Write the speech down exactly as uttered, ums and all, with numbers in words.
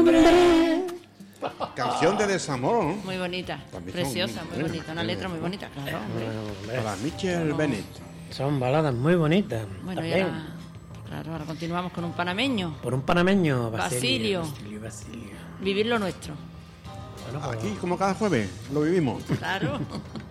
hombre. Canción de desamor. Muy bonita, También preciosa, son- muy bonita, una letra muy bonita, claro, hombre. Para Michelle Bennett. Son baladas muy bonitas. Bueno, y también. ahora, claro, ahora continuamos con un panameño, Por un panameño, Basilio. Basilio. Basilio, Basilio. vivir lo nuestro. Bueno, pues, Aquí, como cada jueves, lo vivimos. Claro.